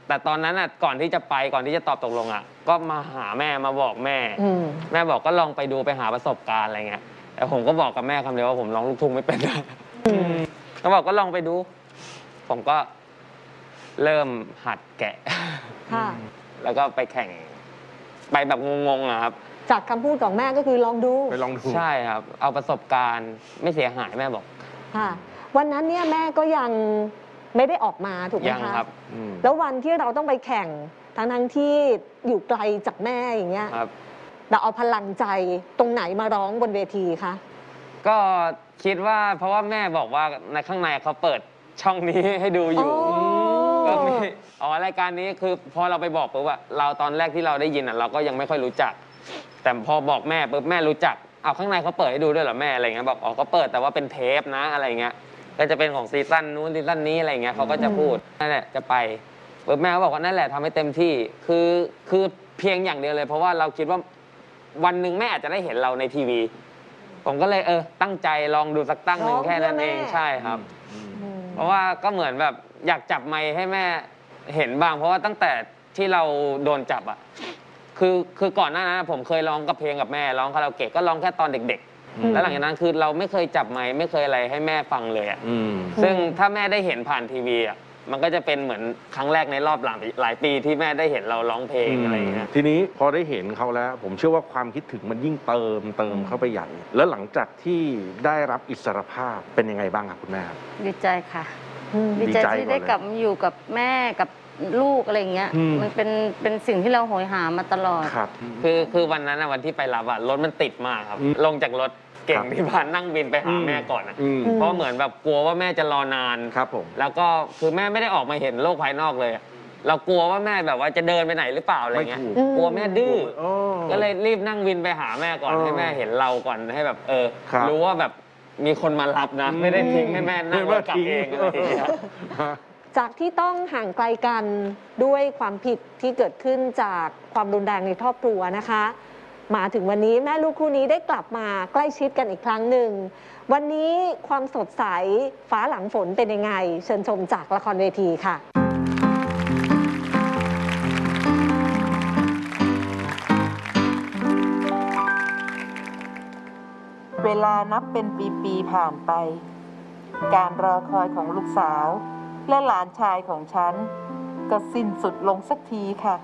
แต่ตอนนั้นก่อนที่จะไปก่อนที่จะตอบตกลงก็มาหาแม่มาบอกแม่แม่บอกก็ลองไปดูไปหาประสบการณ์อะไรเงี้ยแต่ผมก็บอกกับแม่คำเดียวว่าผมร้องลูกทุ่งไม่เป็นเขาบอกก็ลองไปดูผมก็เริ่มหัดแกะแล้วก็ไปแข่งไปแบบงงๆครับจากคำพูดของแม่ก็คือลองดูใช่ครับเอาประสบการณ์ไม่เสียหายแม่บอกวันนั้นเนี่ยแม่ก็ยังไม่ได้ออกมาถูกไหมคะยังครับแล้ววันที่เราต้องไปแข่งทั้งที่อยู่ไกลจากแม่อย่างเงี้ยเราเอาพลังใจตรงไหนมาร้องบนเวทีคะก็คิดว่าเพราะว่าแม่บอกว่าในข้างในเขาเปิดช่องนี้ให้ดูอยู่ก็มีรายการนี้คือพอเราไปบอกปุ๊บว่าเราตอนแรกที่เราได้ยินเราก็ยังไม่ค่อยรู้จักแต่พอบอกแม่ปุ๊บแม่รู้จักเอาข้างในเขาเปิดให้ดูด้วยเหรอแม่อะไรเงี้ยบอกเขาเปิดแต่ว่าเป็นเทปนะอะไรเงี้ยก็จะเป็นของซีซั่นนู้นซีซั่นนี้อะไรเงี้ยเขาก็จะพูดนั่นแหละจะไปปุ๊บแม่เขาบอกว่านั่นแหละทำให้เต็มที่คือเพียงอย่างเดียวเลยเพราะว่าเราคิดว่าวันหนึ่งแม่อาจจะได้เห็นเราในทีวีผมก็เลยตั้งใจลองดูสักตั้งหนึ่งแค่นั้นเองใช่ครับเพราะว่าก็เหมือนแบบอยากจับไมค์ให้แม่เห็นบ้างเพราะว่าตั้งแต่ที่เราโดนจับคือก่อนหน้านั้นผมเคยร้องกับเพลงกับแม่ร้องคาราโอเกะก็ร้องแค่ตอนเด็กๆแล้วหลังจากนั้นคือเราไม่เคยจับไมค์ไม่เคยอะไรให้แม่ฟังเลยซึ่งถ้าแม่ได้เห็นผ่านทีวีมันก็จะเป็นเหมือนครั้งแรกในรอบหลายปีที่แม่ได้เห็นเราร้องเพลงอะไรอย่างเงี้ยทีนี้พอได้เห็นเขาแล้วผมเชื่อว่าความคิดถึงมันยิ่งเติมเข้าไปใหญ่แล้วหลังจากที่ได้รับอิสรภาพเป็นยังไงบ้างครับคุณแม่ดีใจค่ะดีใจที่ได้กลับมาอยู่กับแม่กับลูกอะไรเงี้ยมันเป็นสิ่งที่เราโหยหามาตลอดครับคือวันนั้นวันที่ไปรับรถมันติดมากครับลงจากรถเก่งที่บ้านนั่งบินไปหาแม่ก่อนเพราะเหมือนแบบกลัวว่าแม่จะรอนานครับผมแล้วก็คือแม่ไม่ได้ออกมาเห็นโลกภายนอกเลยเรากลัวว่าแม่แบบว่าจะเดินไปไหนหรือเปล่าอะไรเงี้ยกลัวแม่ดื้อก็เลยรีบนั่งวินไปหาแม่ก่อนให้แม่เห็นเราก่อนให้แบบรู้ว่าแบบมีคนมารับนะไม่ได้ทิ้งให้แม่นั่งรถกลับเองอะไรอย่างเงี้ยจากที่ต้องห่างไกลกันด้วยความผิดที่เกิดขึ้นจากความรุนแรงในครอบครัวนะคะมาถึงวันนี้แม่ลูกคู่นี้ได้กลับมาใกล้ชิดกันอีกครั้งหนึ่งวันนี้ความสดใสฟ้าหลังฝนเป็นยังไงเชิญชมจากละครเวทีค่ะเวลานับเป็นปีๆผ่านไปการรอคอยของลูกสาวและหลานชายของฉันก็สิ้นสุดลงสักทีค่ะ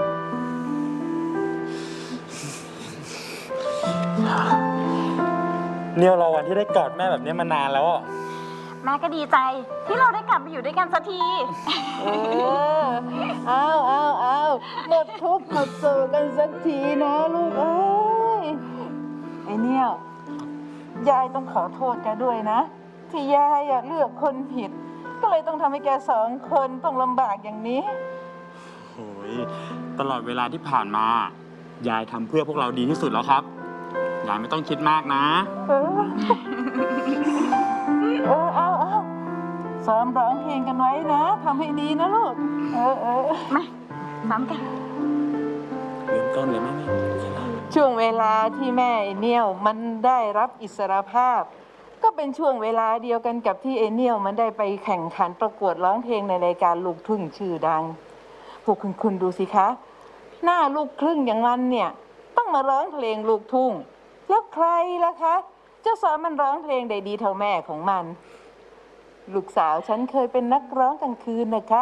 เนี่ยรอวันที่ได้กอดแม่แบบนี้มานานแล้วแม่ก็ดีใจที่เราได้กลับมาอยู่ด้วยกันสักทีเอาหมดทุกข์หมดโศกกันสักทีนะลูกเอ้ยไอ้เนี่ยยายต้องขอโทษแกด้วยนะที่ยายอยากเลือกคนผิดก็เลยต้องทำให้แกสองคนต้องลำบากอย่างนี้โอ้ยตลอดเวลาที่ผ่านมายายทำเพื่อพวกเราดีที่สุดแล้วครับยายไม่ต้องคิดมากนะเอาซ้อมร้องเพลงกันไว้นะทำให้ดีนะลูกมาซ้อมกันเริ่มต้นเลยแม่ช่วงเวลาที่แม่ไอเนียวมันได้รับอิสรภาพก็เป็นช่วงเวลาเดียวกันกับที่ไอเนียวมันได้ไปแข่งขันประกวดร้องเพลงในรายการลูกทุ่งชื่อดังพวกคุณดูสิคะหน้าลูกครึ่งอย่างมันเนี่ยต้องมาร้องเพลงลูกทุ่งแล้วใครล่ะคะจะสอนมันร้องเพลงได้ดีเท่าแม่ของมันลูกสาวฉันเคยเป็นนักร้องกลางคืนนะคะ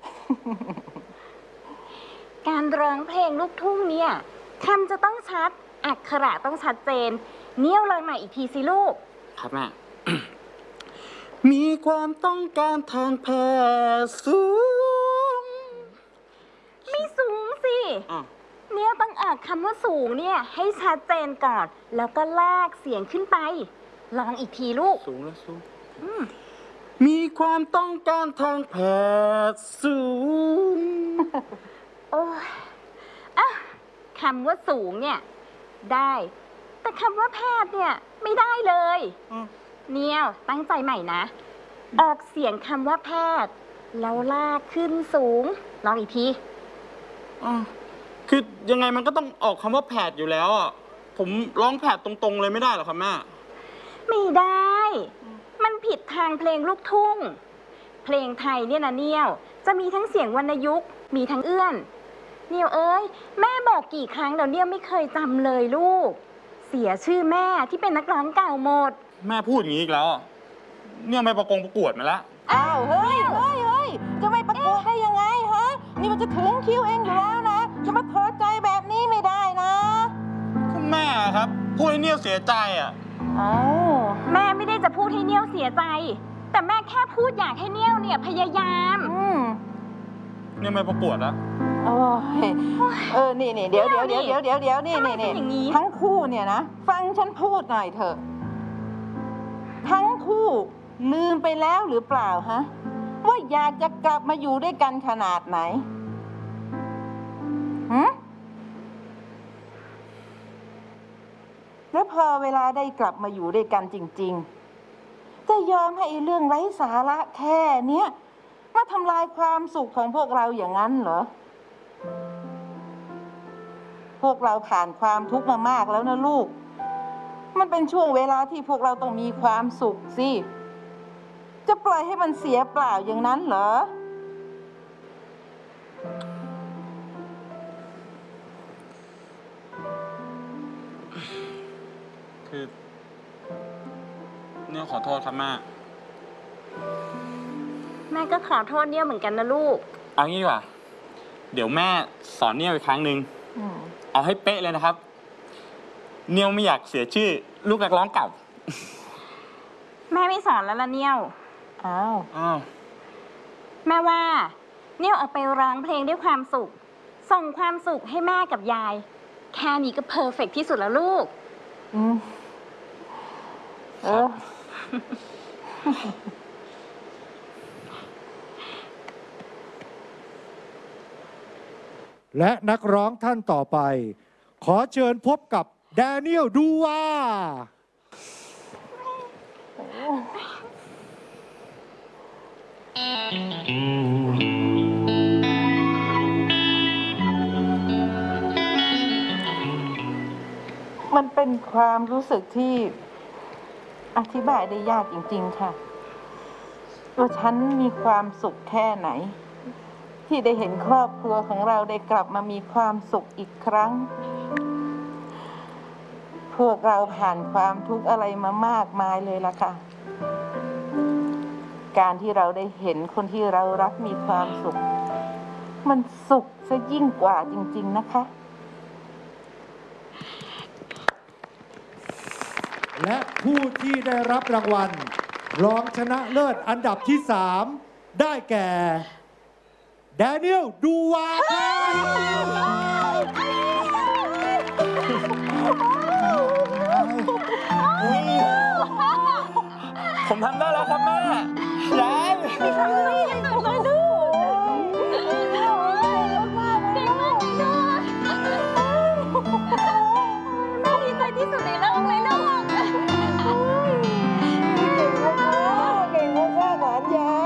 การร้องเพลงลูกทุ่งเนี่ยคำจะต้องชัดอักขระต้องชัดเจนเนียวเลยใหม่อีกทีสิลูกครับแม่ มีความต้องการทางแพทย์สูงไม่สูงสิเนี่ยต้องอ่านคำว่าสูงเนี่ยให้ชัดเจนก่อนแล้วก็ลากเสียงขึ้นไปลองอีกทีลูกสูงแล้วสูงมีความต้องการทางแพทย์สูงโอ้ยคำว่าสูงเนี่ยได้แต่คำว่าแพทย์เนี่ยไม่ได้เลยเนี่ยตั้งใจใหม่นะออกเสียงคำว่าแพทย์แล้วลากขึ้นสูงลองอีกทีคือยังไงมันก็ต้องออกคำว่าแผดอยู่แล้วผมร้องแผดตรงๆเลยไม่ได้หรอครับแม่ไม่ได้มันผิดทางเพลงลูกทุ่งเพลงไทยเนี่ยนะเนี่ยจะมีทั้งเสียงวรรณยุกต์มีทั้งเอื้อนเนียวเอ้ยแม่บอกกี่ครั้งเดี๋ยวเนี่ยไม่เคยจำเลยลูกเสียชื่อแม่ที่เป็นนักร้องเก่าหมดแม่พูดอย่างนี้อีกแล้วเนี่ยไม่ประกวดมาแล้วอ้าวเฮ้ยจะไม่ประกวดได้ยังไงฮะนี่มันจะถึงคิวเองอยู่แล้วนะจะมาท้อใจแบบนี้ไม่ได้นะก็แม่ครับพูดให้เนี่ยเสียใจอ่ะอ้าวแม่ไม่ได้จะพูดให้เนียวเสียใจ แต่แม่แค่พูดอยากให้เนียวเนี่ยพยายามเนี่ยไม่ประกวดแล้วโอ้ยนี่เดี๋ยวนี่ทำไมเป็นอย่างนี้ทั้งคู่เนี่ยนะฟังฉันพูดหน่อยเถอะทั้งคู่ลืมไปแล้วหรือเปล่าฮะว่าอยากจะกลับมาอยู่ด้วยกันขนาดไหนแล้วพอเวลาได้กลับมาอยู่ด้วยกันจริงๆจะยอมให้เรื่องไร้สาระแค่เนี้ยมาทำลายความสุขของพวกเราอย่างนั้นเหรอพวกเราผ่านความทุกข์มามากแล้วนะลูกมันเป็นช่วงเวลาที่พวกเราต้องมีความสุขสิจะปล่อยให้มันเสียเปล่าอย่างนั้นเหรอคือเนี่ยขอโทษครับแม่แม่ก็ขอโทษเนียวเหมือนกันนะลูกเอางี้ดีกว่าเดี๋ยวแม่สอนเนี่ยอีกครั้งหนึ่งเอาให้เป๊ะเลยนะครับเนี่ยไม่อยากเสียชื่อลูกนักร้องเก่าแม่ไม่สอนแล้วล่ะเนียวอ้าวแม่ว่าเนียวออกไปร้องเพลงด้วยความสุขส่งความสุขให้แม่กับยายแค่นี้ก็เพอร์เฟกต์ที่สุดแล้วลูกและนักร้องท่านต่อไปขอเชิญพบกับแดเนียลดูวามันเป็นความรู้สึกที่อธิบายได้ยากจริงๆค่ะว่าฉันมีความสุขแค่ไหนที่ได้เห็นครอบครัวของเราได้กลับมามีความสุขอีกครั้งพวกเราผ่านความทุกข์อะไรมามากมายเลยล่ะค่ะการที่เราได้เห็นคนที่เรารักมีความสุขมันสุขซะยิ่งกว่าจริงๆนะคะและผู้ที่ได้รับรางวัลรองชนะเลิศอันดับที่ 3 ได้แก่แดเนียลดูวาผมทำได้แล้วครับแม่ยายดีใจที่สุดในโลกเลยลูกเก่งมากๆหลานยาย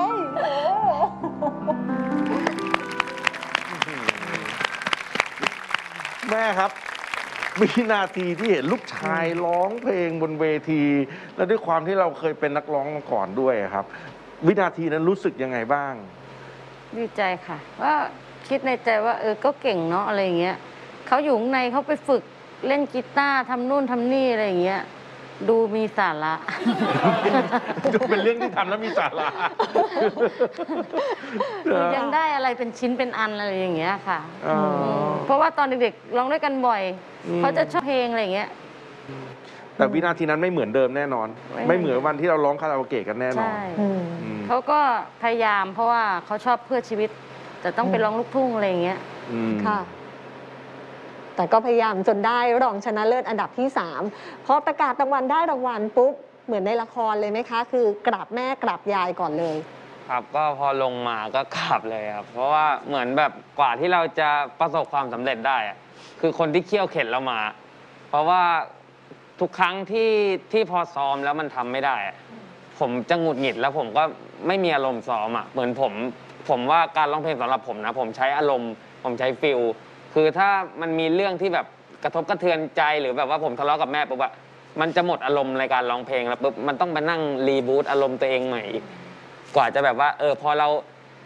แม่ครับวินาทีที่เห็นลูกชายร้องเพลงบนเวที แล้วด้วยความที่เราเคยเป็นนักร้องมาก่อนด้วยครับ วินาทีนั้นรู้สึกยังไงบ้างดีใจค่ะว่าคิดในใจว่าก็เก่งเนาะอะไรอย่างเงี้ยเขาอยู่ข้างในเขาไปฝึกเล่นกีตาร์ทำนู่นทำนี่อะไรอย่างเงี้ยดูมีสาระดูเป็นเรื่องที่ทำแล้วมีสาระยังได้อะไรเป็นชิ้นเป็นอันอะไรอย่างเงี้ยค่ะเพราะว่าตอนเด็กๆร้องด้วยกันบ่อยเขาจะชอบเพลงอะไรอย่างเงี้ยแต่วินาทีนั้นไม่เหมือนเดิมแน่นอน ไม่เหมือนวันที่เราร้องคาราโอเกะกันแน่นอนใช่เขาก็พยายามเพราะว่าเขาชอบเพื่อชีวิตแต่ต้องไปร้องลูกทุ่งอะไรอย่างเงี้ยค่ะ แต่ก็พยายามจนได้รองชนะเลิศอันดับที่ 3พอประกาศรางวัลได้รางวัลปุ๊บเหมือนในละครเลยไหมคะ คือกราบแม่กราบยายก่อนเลยครับก็พอลงมาก็กราบเลยครับเพราะว่าเหมือนแบบกว่าที่เราจะประสบความสำเร็จได้อะคือคนที่เคี่ยวเข็นเรามา เพราะว่าทุกครั้งที่พอซ้อมแล้วมันทำไม่ได้ผมจะหงุดหงิดแล้วผมก็ไม่มีอารมณ์ซ้อมเหมือนผมว่าการร้องเพลงสำหรับผมนะผมใช้อารมณ์ผมใช้ฟิลคือถ้ามันมีเรื่องที่แบบกระทบกระเทือนใจหรือแบบว่าผมทะเลาะกับแม่ปุ๊บอะมันจะหมดอารมณ์ในการร้องเพลงแล้วปุ๊บมันต้องไปนั่งรีบูตอารมณ์ตัวเองใหม่อีกกว่าจะแบบว่าพอเรา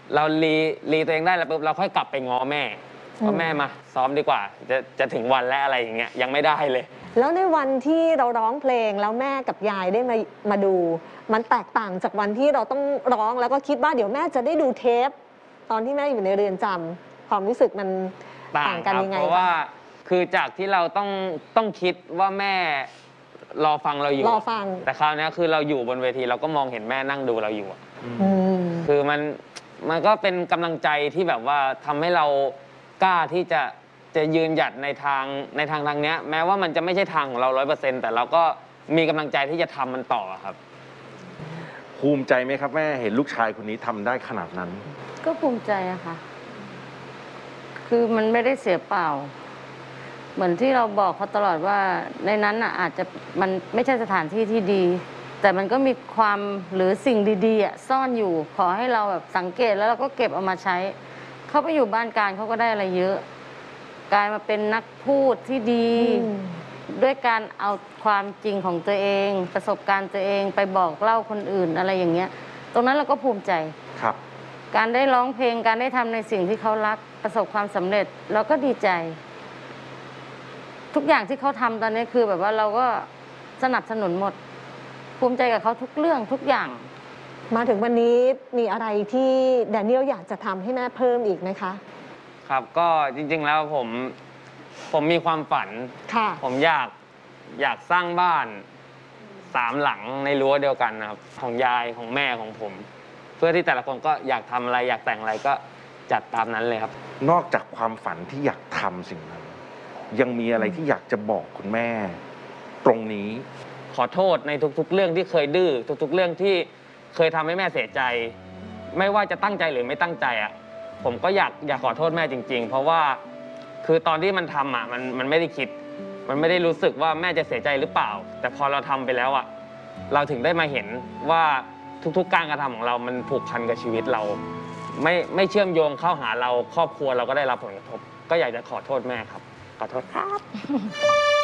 เรารีตัวเองได้แล้วปุ๊บเราค่อยกลับไปง้อแม่ว่าแม่มาซ้อมดีกว่าจะถึงวันแล้วอะไรอย่างเงี้ยยังไม่ได้เลยแล้วในวันที่เราร้องเพลงแล้วแม่กับยายได้มาดู มันแตกต่างจากวันที่เราต้องร้องแล้วก็คิดว่าเดี๋ยวแม่จะได้ดูเทปตอนที่แม่อยู่ในเรือนจำความรู้สึกมันต่างกันครับยังไงเพราะว่าคือจากที่เราต้องคิดว่าแม่รอฟังเราอยู่รอฟังแต่คราวนี้คือเราอยู่บนเวทีเราก็มองเห็นแม่นั่งดูเราอยู่อะอืมคือมันก็เป็นกำลังใจที่แบบว่าทำให้เรากล้าที่จะยืนหยัดในทางเนี้ย แม้ว่ามันจะไม่ใช่ทางของเรา100%แต่เราก็มีกำลังใจที่จะทำมันต่อครับภูมิใจไหมครับแม่เห็นลูกชายคนนี้ทำได้ขนาดนั้นก็ภูมิใจอะค่ะ คือมันไม่ได้เสียเปล่า เหมือนที่เราบอกเขาตลอดว่าในนั้นอะอาจจะมันไม่ใช่สถานที่ที่ดี แต่มันก็มีความหรือสิ่งดีๆอะซ่อนอยู่ ขอให้เราแบบสังเกตแล้วเราก็เก็บเอามาใช้ เขาไปอยู่บ้านการเขาก็ได้อะไรเยอะ กลายมาเป็นนักพูดที่ดี ด้วยการเอาความจริงของตัวเอง ประสบการณ์ตัวเองไปบอกเล่าคนอื่นอะไรอย่างเงี้ย ตรงนั้นเราก็ภูมิใจครับการได้ร้องเพลงการได้ทำในสิ่งที่เขารักประสบความสำเร็จเราก็ดีใจ ทุกอย่างที่เขาทำตอนนี้คือแบบว่าเราก็สนับสนุนหมด ภูมิใจกับเขาทุกเรื่องทุกอย่างมาถึงวันนี้มีอะไรที่แดเนียลอยากจะทำให้แม่เพิ่มอีกไหมคะครับก็จริงๆแล้วผมมีความฝันค่ะผมอยากสร้างบ้าน3 หลังในรั้วเดียวกันนะครับของยายของแม่ของผม เพื่อที่แต่ละคนก็อยากทำอะไรอยากแต่งอะไรก็จัดตามนั้นเลยครับนอกจากความฝันที่อยากทำสิ่งนั้น ยังมีอะไรที่อยากจะบอกคุณแม่ ตรงนี้ขอโทษในทุกๆ เรื่องที่เคยดื้อทุกๆ เรื่องที่เคยทำให้แม่เสียใจ ไม่ว่าจะตั้งใจหรือไม่ตั้งใจอ่ะผมก็อยากขอโทษแม่จริง ๆ เพราะว่าคือตอนที่มันทำอ่ะมันไม่ได้คิด มันไม่ได้รู้สึกว่าแม่จะเสียใจหรือเปล่า แต่พอเราทำไปแล้วอ่ะเราถึงได้มาเห็นว่าทุกๆ การกระทำของเรามันผูกพันกับชีวิตเรา ไม่เชื่อมโยงเข้าหาเราครอบครัวเราก็ได้รับผลกระทบ ก็อยากจะขอโทษแม่ครับขอโทษครับ